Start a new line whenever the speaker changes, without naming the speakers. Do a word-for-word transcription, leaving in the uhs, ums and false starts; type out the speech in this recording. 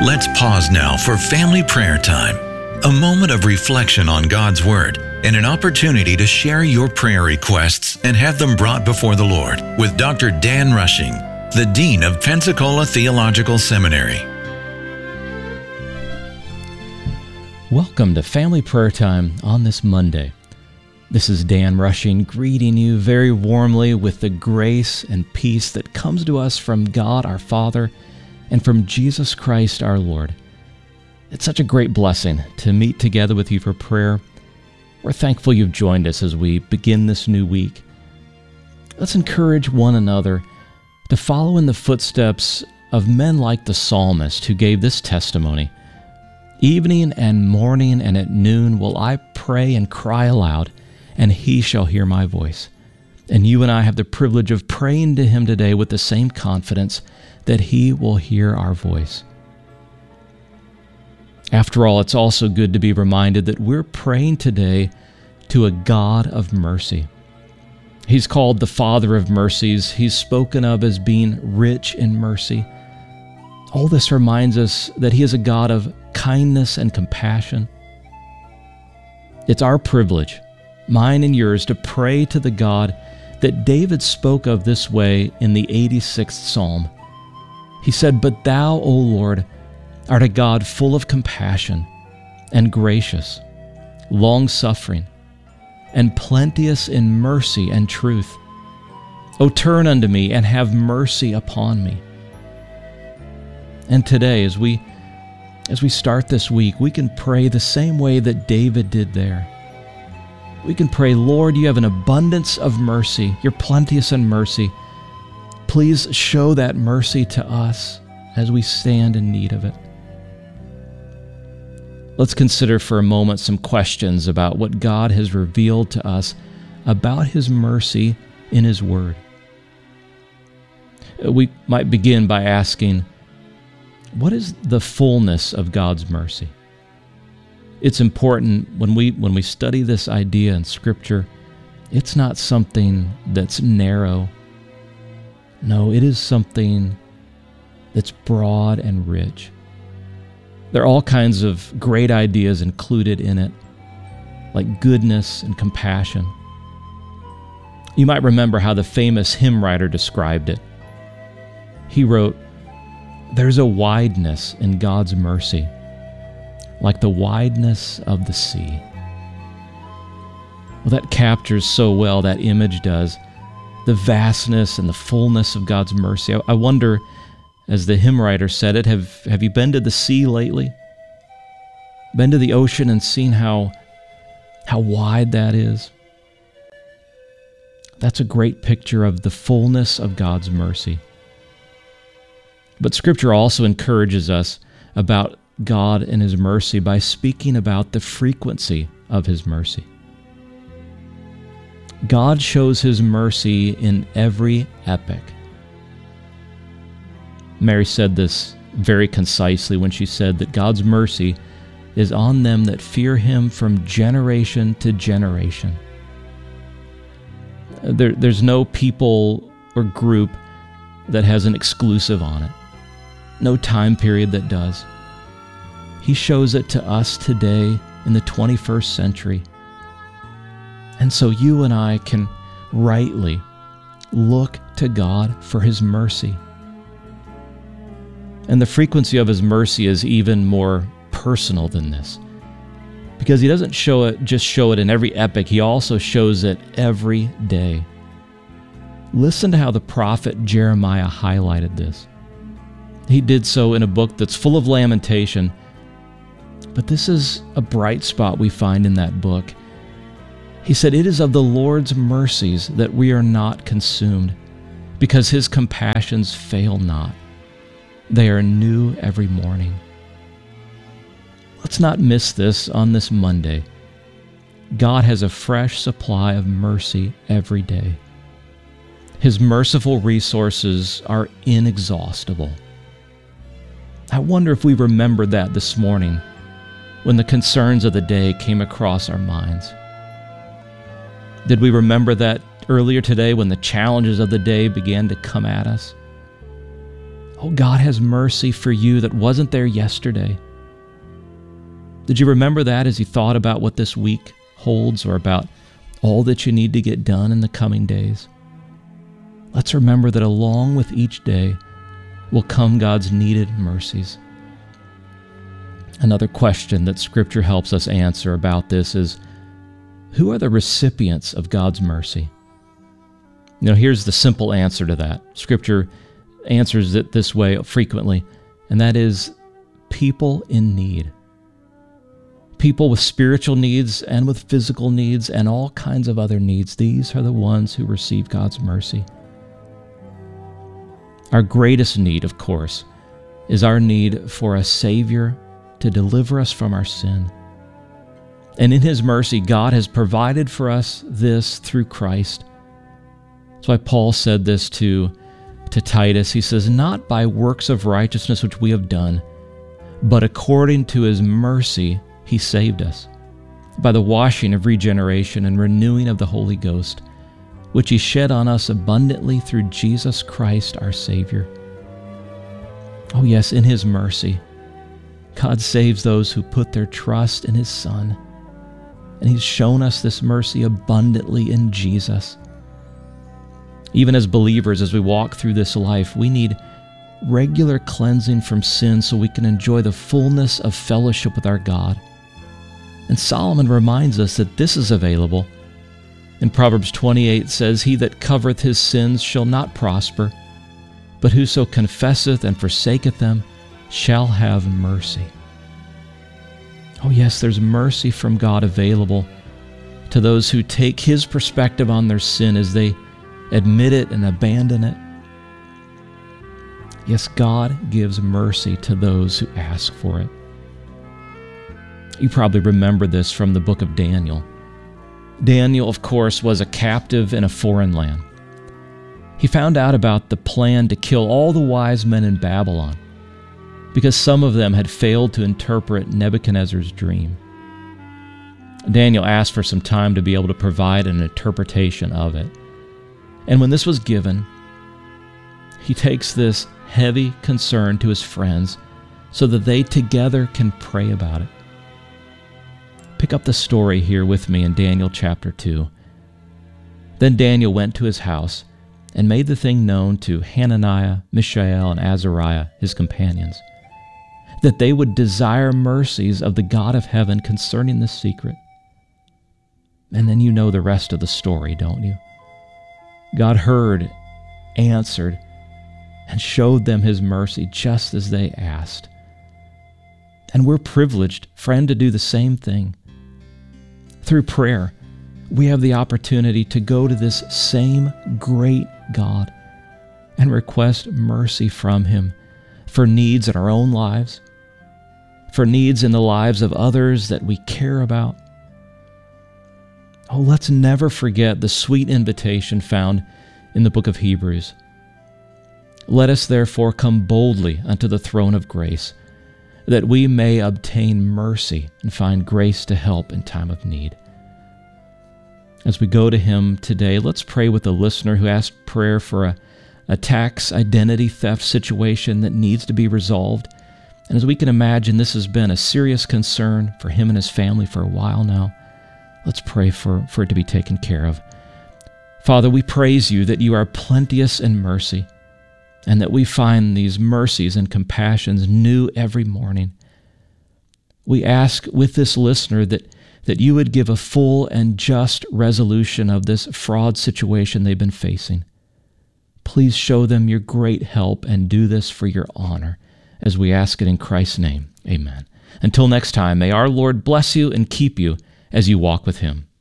Let's pause now for family prayer time, a moment of reflection on God's Word and an opportunity to share your prayer requests and have them brought before the Lord with Doctor Dan Rushing, the Dean of Pensacola Theological Seminary.
Welcome to Family Prayer Time on this Monday. This is Dan Rushing greeting you very warmly with the grace and peace that comes to us from God our Father and from Jesus Christ our Lord. It's such a great blessing to meet together with you for prayer. We're thankful you've joined us as we begin this new week. Let's encourage one another to follow in the footsteps of men like the psalmist who gave this testimony. Evening and morning and at noon will I pray and cry aloud, and he shall hear my voice. And you and I have the privilege of praying to him today with the same confidence that he will hear our voice. After all, it's also good to be reminded that we're praying today to a God of mercy. He's called the Father of mercies. He's spoken of as being rich in mercy. All this reminds us that he is a God of kindness and compassion. It's our privilege, mine and yours, to pray to the God that David spoke of this way in the eighty-sixth Psalm. He said, "But thou, O Lord, art a God full of compassion and gracious, long-suffering, and plenteous in mercy and truth. O turn unto me and have mercy upon me." And today, as we as we start this week, we can pray the same way that David did there. We can pray, "Lord, you have an abundance of mercy. You're plenteous in mercy. Please show that mercy to us as we stand in need of it." Let's consider for a moment some questions about what God has revealed to us about his mercy in his word. We might begin by asking, what is the fullness of God's mercy? It's important when we when we study this idea in Scripture, it's not something that's narrow. No, it is something that's broad and rich. There are all kinds of great ideas included in it, like goodness and compassion. You might remember how the famous hymn writer described it. He wrote, "There's a wideness in God's mercy, like the wideness of the sea." Well, that captures so well, that image does, the vastness and the fullness of God's mercy. I wonder, as the hymn writer said it, have, have you been to the sea lately? Been to the ocean and seen how, how wide that is? That's a great picture of the fullness of God's mercy. But Scripture also encourages us about God and his mercy by speaking about the frequency of his mercy. God shows his mercy in every epoch. Mary said this very concisely when she said that God's mercy is on them that fear him from generation to generation. There, there's no people or group that has an exclusive on it. No time period that does. He shows it to us today in the twenty-first century. And so you and I can rightly look to God for his mercy. And the frequency of his mercy is even more personal than this, because he doesn't show it just show it in every epoch. He also shows it every day. Listen to how the prophet Jeremiah highlighted this. He did so in a book that's full of lamentation, but this is a bright spot we find in that book. He said, "It is of the Lord's mercies that we are not consumed, because his compassions fail not. They are new every morning." Let's not miss this on this Monday. God has a fresh supply of mercy every day. His merciful resources are inexhaustible. I wonder if we remembered that this morning when the concerns of the day came across our minds. Did we remember that earlier today when the challenges of the day began to come at us? Oh, God has mercy for you that wasn't there yesterday. Did you remember that as you thought about what this week holds or about all that you need to get done in the coming days? Let's remember that along with each day will come God's needed mercies. Another question that Scripture helps us answer about this is, who are the recipients of God's mercy? You know, here's the simple answer to that. Scripture answers it this way frequently, and that is people in need. People with spiritual needs and with physical needs and all kinds of other needs. These are the ones who receive God's mercy. Our greatest need, of course, is our need for a Savior to deliver us from our sin. And in His mercy, God has provided for us this through Christ. That's why Paul said this to, to Titus. He says, not by works of righteousness which we have done, but according to His mercy He saved us, by the washing of regeneration and renewing of the Holy Ghost, which He shed on us abundantly through Jesus Christ our Savior. Oh yes, in His mercy, God saves those who put their trust in His Son. And He's shown us this mercy abundantly in Jesus. Even as believers, as we walk through this life, we need regular cleansing from sin so we can enjoy the fullness of fellowship with our God. And Solomon reminds us that this is available. In Proverbs twenty-eight says, he that covereth his sins shall not prosper, but whoso confesseth and forsaketh them shall have mercy. Oh yes, there's mercy from God available to those who take His perspective on their sin as they admit it and abandon it. Yes, God gives mercy to those who ask for it. You probably remember this from the book of Daniel. Daniel, of course, was a captive in a foreign land. He found out about the plan to kill all the wise men in Babylon because some of them had failed to interpret Nebuchadnezzar's dream. Daniel asked for some time to be able to provide an interpretation of it. And when this was given, he takes this heavy concern to his friends so that they together can pray about it. Pick up the story here with me in Daniel chapter two. Then Daniel went to his house and made the thing known to Hananiah, Mishael, and Azariah, his companions, that they would desire mercies of the God of heaven concerning this secret. And then you know the rest of the story, don't you? God heard, answered, and showed them His mercy just as they asked. And we're privileged, friend, to do the same thing. Through prayer, we have the opportunity to go to this same great God and request mercy from Him for needs in our own lives, for needs in the lives of others that we care about. Oh, let's never forget the sweet invitation found in the book of Hebrews. Let us therefore come boldly unto the throne of grace, that we may obtain mercy and find grace to help in time of need. As we go to Him today, let's pray with the listener who asked prayer for a, a tax identity theft situation that needs to be resolved. And as we can imagine, this has been a serious concern for him and his family for a while now. Let's pray for, for it to be taken care of. Father, we praise You that You are plenteous in mercy, and that we find these mercies and compassions new every morning. We ask with this listener that, that You would give a full and just resolution of this fraud situation they've been facing. Please show them Your great help and do this for Your honor, as we ask it in Christ's name. Amen. Until next time, may our Lord bless you and keep you as you walk with Him.